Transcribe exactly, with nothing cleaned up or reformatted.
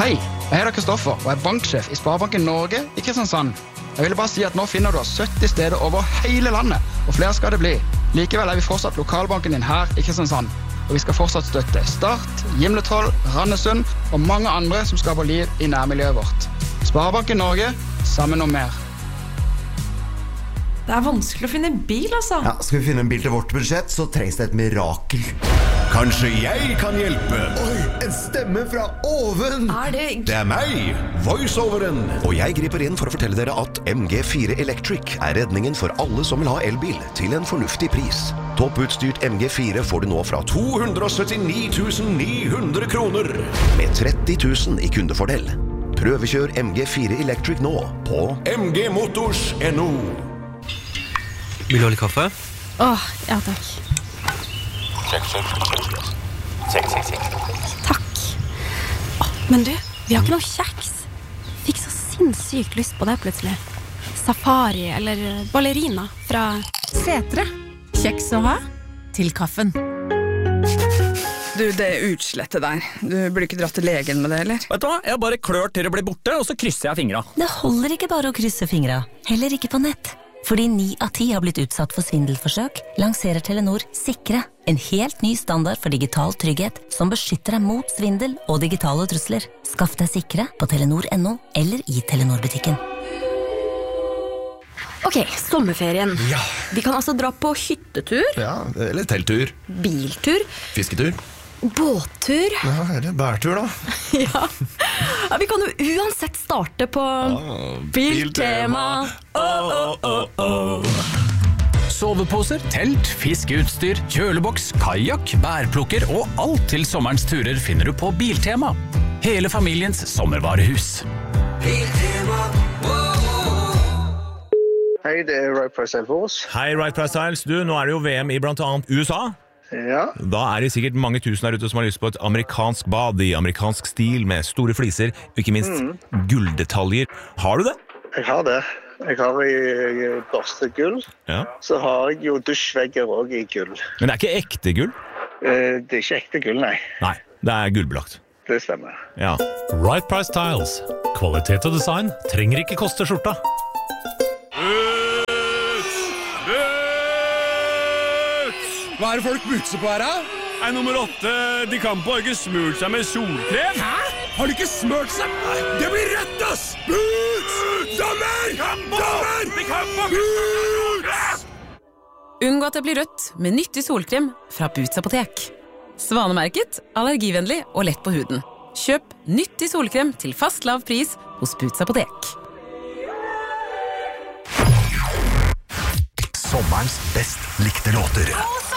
Hei, jeg heter Kristoffer og er banksjef i Sparebanken Norge i Kristiansand. Jeg ville bare si at nå finner du oss sytti steder over hele landet, og flere skal det bli. Likevel er vi fortsatt lokalbanken din her i Kristiansand, og vi skal fortsatt støtte Start, Gimletroll, Randesund og mange andre som skaper liv i nærmiljøet vårt. Sparebanken Norge, sammen om mer. Det er vanskelig å finne bil, altså. Ja, skal vi finne en bil til vårt budsjett, så trengs det et mirakel. Kanskje jeg kan hjelpe? Oi, en stemme fra oven! Er det... Det er meg, voiceoveren. Og jeg griper inn for å fortelle dere at M G fire Electric er redningen for alle som vil ha elbil til en fornuftig pris. Topputstyrt M G fire får du nå fra to hundre syttini tusen ni hundre kroner, med tretti tusen i kundefordel. Prøvekjør M G fire Electric nå på m g motors punktum n o. Vil du ha litt kaffe? Åh, ja takk. Sjekk, sjekk. Sjekk, sjekk, sjekk. Takk. Åh, men du, vi har ikke noe kjeks. Fikk så sinnssykt lyst på det plutselig. Safari eller ballerina fra Setre. Kjeks å ha til kaffen. Du, det utslettet der. Du burde ikke dratt til legen med det, eller? Vet du hva? Jeg bare klør til det blir borte, og så krysser jeg fingra. Det holder ikke bare å krysse fingra. Heller ikke på nett. Fordi ni av ti har blitt utsatt for svindelforsøk, lanserer Telenor Sikre, en helt ny standard for digital trygghet som beskytter deg mot svindel og digitale trusler. Skaff deg Sikre på telenor punktum no eller i Telenor-butikken. Ok, sommerferien. Ja. Vi kan altså dra på hyttetur, Ja, eller telttur, biltur, fisketur. båttur. Ja, eller bærtur da. Ja. Ja, vi kan jo uansett starte på Biltema. Åh, åh, åh, åh. Soveposer, telt, fiskeutstyr, kjøleboks, kajak, bærplukker og alt til sommerens turer finner du på Biltema. Hele familiens sommervarehus. Hei, det er Right Price Styles. Hei, Right Price Styles. Du, nå er det jo V M i blant annet U S A. Ja. Da er det sikkert mange tusen der ute som har lyst på et amerikansk bad i amerikansk stil med store fliser, og ikke minst mm. gulldetaljer. Har du det? Jeg har det. Jeg har i børstegull. Ja. Så har jeg jo dusjvegger også i gull. Men det er ikke ekte gull? Eh, det er ikke ekte gull, nei. Nei, det er gullbelagt. Det stemmer. Ja. Right Price Styles. Kvalitet og design trenger ikke koste skjorta. Hva er det folk butser på her, da? Er nummer åtte De Campo har ikke smurt seg med solkrem? Hæ? Har de ikke smurt seg? Det blir rett, ass! Boots! Dommer! Dommer! De Campo! Boots! Unngå at det blir rødt med nyttig solkrem fra Boots apotek. Svanemerket, allergivennlig og lett på huden. Kjøp nyttig solkrem til fast lav pris hos Boots apotek. Sommerens best likte låter.